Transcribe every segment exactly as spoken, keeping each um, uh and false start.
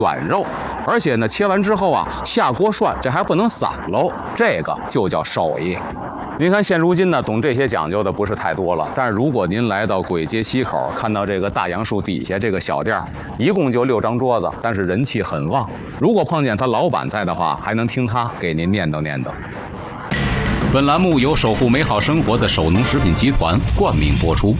软肉，而且呢，切完之后啊，下锅涮，这还不能散喽，这个就叫手艺。您看，现如今呢，懂这些讲究的不是太多了。但是如果您来到簋街西口，看到这个大杨树底下这个小店，一共就六张桌子，但是人气很旺。如果碰见他老板在的话，还能听他给您念叨念叨。本栏目由守护美好生活的首农食品集团冠名播出。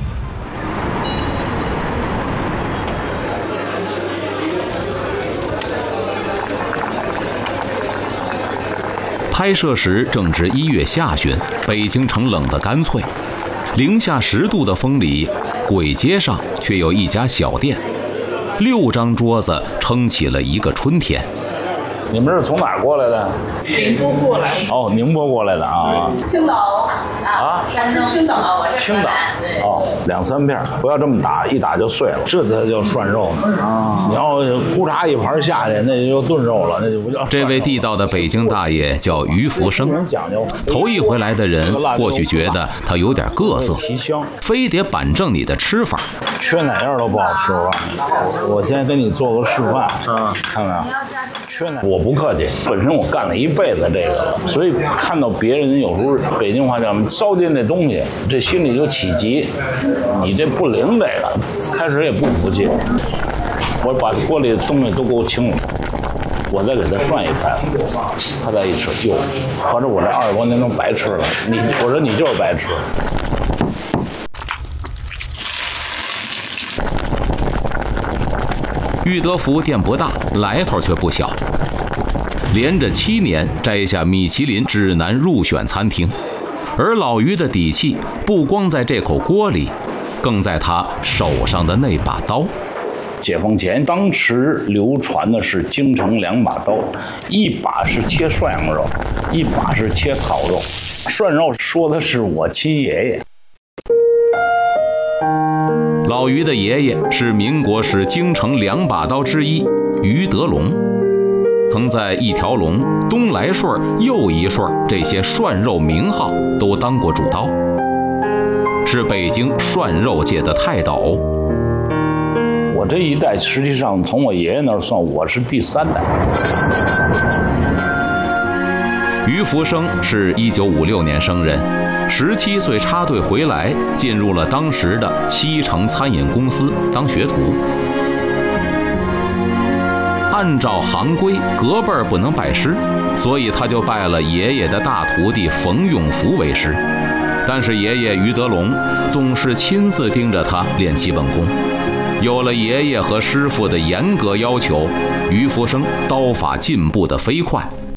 拍摄时正值一月下旬，北京城冷得干脆，零下十度的风里，簋街上却有一家小店，六张桌子撑起了一个春天。 你们是从哪儿过来的？ 宁波过来的。 哦，宁波过来的啊。 青岛啊，山东青岛，我是青岛。哦，两三片，不要这么打，一打就碎了，这才叫涮肉呢啊！你要咕嚓一盘下去，那就炖肉了，那就不叫。 这位地道的北京大爷叫于福生，头一回来的人或许觉得他有点各色，非得板正你的吃法， 缺哪样都不好吃。我我先给你做个示范，嗯，看看。缺哪？我不客气，本身我干了一辈子这个了，所以看到别人有时候北京话叫什么糟践这东西，这心里就起急，你这不灵这个。开始也不服气，我把锅里的东西都给我清了，我再给他涮一盘，他再一吃，哟，合着我这二十多年都白吃了。你我说你就是白吃。 裕德福店不大，来头却不小，连着七年摘下米其林指南入选餐厅。而老于的底气不光在这口锅里，更在他手上的那把刀。 解放前当时流传的是京城两把刀，一把是切涮羊肉，一把是切烤肉。涮肉说的是我亲爷爷。 老于的爷爷是民国时京城两把刀之一于德龙，曾在一条龙、东来顺、又一顺这些涮肉名号都当过主刀，是北京涮肉界的泰斗。 我这一代实际上从我爷爷那儿算，我是第三代。 于福生是一九五六年生人，十七岁插队回来，进入了当时的西城餐饮公司当学徒。按照行规，隔辈儿不能拜师，所以他就拜了爷爷的大徒弟冯永福为师。但是爷爷于德龙总是亲自盯着他练基本功。有了爷爷和师傅的严格要求，于福生刀法进步得飞快。